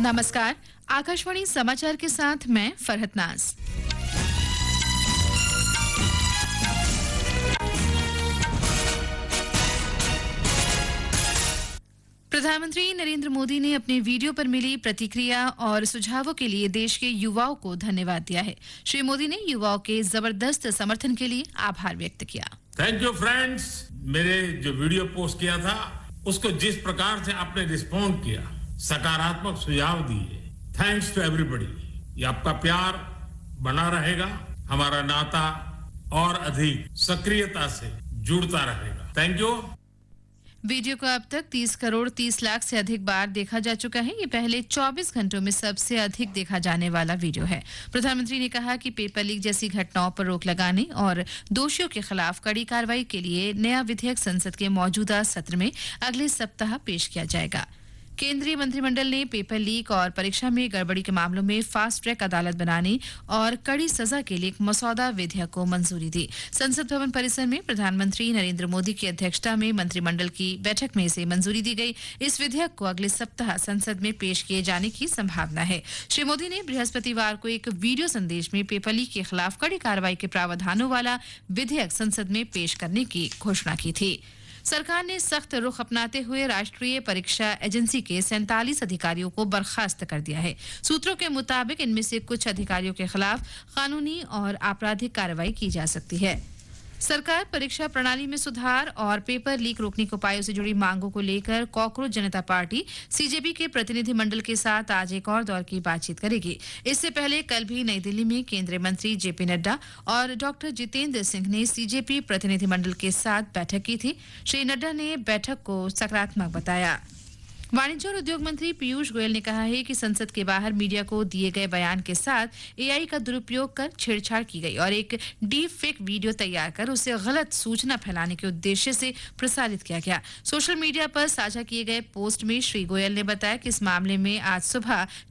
नमस्कार, आकाशवाणी समाचार के साथ मैं फरहत नाज। प्रधानमंत्री नरेंद्र मोदी ने अपने वीडियो पर मिली प्रतिक्रिया और सुझावों के लिए देश के युवाओं को धन्यवाद दिया है। श्री मोदी ने युवाओं के जबरदस्त समर्थन के लिए आभार व्यक्त किया। Thank you friends. मेरे जो वीडियो पोस्ट किया था उसको जिस प्रकार से आपने रिस्पॉन्ड किया, सकारात्मक सुझाव दिए, थैंक्स टू एवरीबॉडी। ये आपका प्यार बना रहेगा, हमारा नाता और अधिक सक्रियता से जुड़ता रहेगा। Thank you. वीडियो को अब तक 30 करोड़ 30 लाख से अधिक बार देखा जा चुका है। ये पहले 24 घंटों में सबसे अधिक देखा जाने वाला वीडियो है। प्रधानमंत्री ने कहा कि पेपर लीक जैसी घटनाओं पर रोक लगाने और दोषियों के खिलाफ कड़ी कार्रवाई के लिए नया विधेयक संसद के मौजूदा सत्र में अगले सप्ताह पेश किया जाएगा। केंद्रीय मंत्रिमंडल ने पेपर लीक और परीक्षा में गड़बड़ी के मामलों में फास्ट ट्रैक अदालत बनाने और कड़ी सजा के लिए एक मसौदा विधेयक को मंजूरी दी। संसद भवन परिसर में प्रधानमंत्री नरेंद्र मोदी की अध्यक्षता में मंत्रिमंडल की बैठक में इसे मंजूरी दी गई। इस विधेयक को अगले सप्ताह संसद में पेश किए जाने की संभावना है। श्री मोदी ने बृहस्पतिवार को एक वीडियो संदेश में पेपर लीक के खिलाफ कड़ी कार्रवाई के प्रावधानों वाला विधेयक संसद में पेश करने की घोषणा की थी। सरकार ने सख्त रुख अपनाते हुए राष्ट्रीय परीक्षा एजेंसी के 47 अधिकारियों को बर्खास्त कर दिया है। सूत्रों के मुताबिक इनमें से कुछ अधिकारियों के खिलाफ कानूनी और आपराधिक कार्रवाई की जा सकती है। सरकार परीक्षा प्रणाली में सुधार और पेपर लीक रोकने के उपायों से जुड़ी मांगों को लेकर कॉकरोच जनता पार्टी सीजेपी के प्रतिनिधि मंडल के साथ आज एक और दौर की बातचीत करेगी। इससे पहले कल भी नई दिल्ली में केंद्रीय मंत्री जेपी नड्डा और डॉक्टर जितेंद्र सिंह ने सीजेपी प्रतिनिधि मंडल के साथ बैठक की थी। श्री नड्डा ने बैठक को सकारात्मक बताया। वाणिज्य और उद्योग मंत्री पीयूष गोयल ने कहा है कि संसद के बाहर मीडिया को दिए गए बयान के साथ एआई का दुरुपयोग कर छेड़छाड़ की गई और एक डीप फेक वीडियो तैयार कर उसे गलत सूचना फैलाने के उद्देश्य से प्रसारित किया गया। सोशल मीडिया पर साझा किए गए पोस्ट में श्री गोयल ने बताया कि इस मामले में आज सुबह